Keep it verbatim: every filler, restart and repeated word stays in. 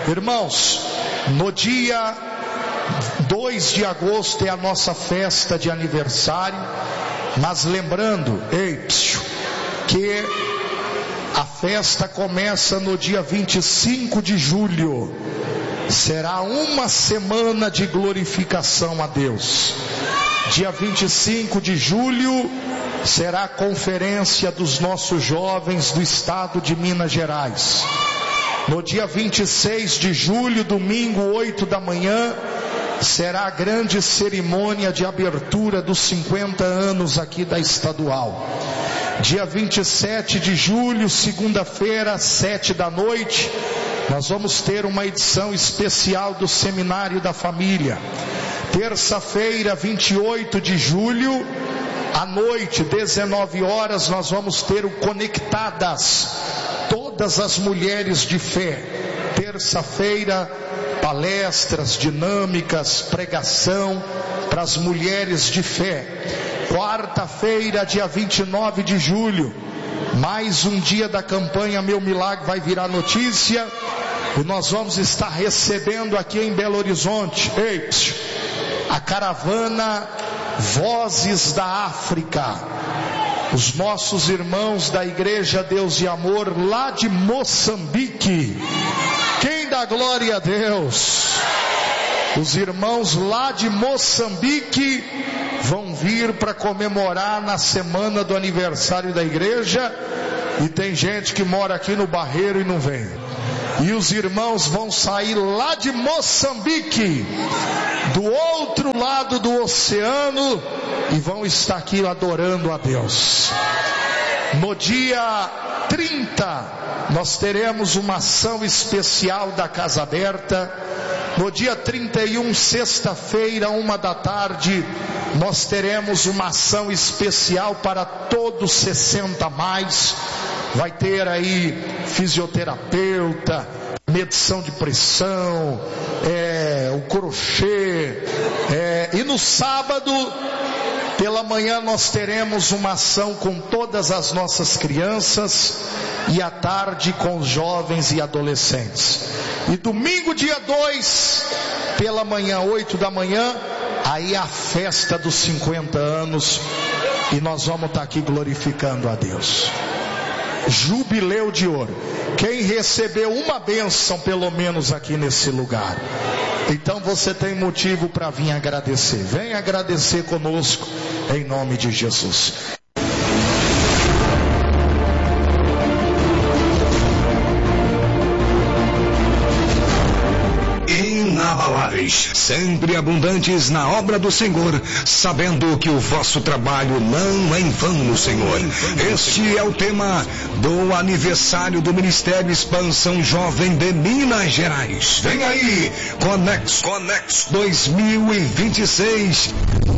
Irmãos, no dia dois de agosto é a nossa festa de aniversário, mas lembrando, ei, psiu, que a festa começa no dia vinte e cinco de julho. Será uma semana de glorificação a Deus. Dia vinte e cinco de julho será a conferência dos nossos jovens do estado de Minas Gerais. No dia vinte e seis de julho, domingo, oito da manhã, será a grande cerimônia de abertura dos cinquenta anos aqui da estadual. Dia vinte e sete de julho, segunda-feira, sete da noite, nós vamos ter uma edição especial do Seminário da Família. Terça-feira, vinte e oito de julho, à noite, dezenove horas, nós vamos ter o Conectadas, todas as mulheres de fé. Terça-feira, palestras, dinâmicas, pregação para as mulheres de fé. Quarta-feira, dia vinte e nove de julho, mais um dia da campanha Meu Milagre vai virar notícia, e nós vamos estar recebendo aqui em Belo Horizonte, ei, a caravana Vozes da África, os nossos irmãos da Igreja Deus e Amor lá de Moçambique. Quem dá glória a Deus? Os irmãos lá de Moçambique vão vir para comemorar na semana do aniversário da igreja, e tem gente que mora aqui no Barreiro e não vem. E os irmãos vão sair lá de Moçambique, do outro lado do oceano, e vão estar aqui adorando a Deus. No dia trinta, nós teremos uma ação especial da Casa Aberta. No dia trinta e um, sexta-feira, uma da tarde, nós teremos uma ação especial para todos sessenta a mais. Vai ter aí fisioterapeuta, medição de pressão, é, o crochê, é, e no sábado pela manhã nós teremos uma ação com todas as nossas crianças, e à tarde com os jovens e adolescentes. E domingo dia dois, pela manhã, oito da manhã, aí a festa dos cinquenta anos, e nós vamos estar aqui glorificando a Deus. Jubileu de ouro. Quem recebeu uma bênção pelo menos aqui nesse lugar, então você tem motivo para vir agradecer. Vem agradecer conosco em nome de Jesus. Inabaláveis, sempre abundantes na obra do Senhor, sabendo que o vosso trabalho não é em vão no Senhor. Este é o tema do aniversário do Ministério Expansão Jovem de Minas Gerais. Vem aí, Conex, Conex dois mil e vinte e seis.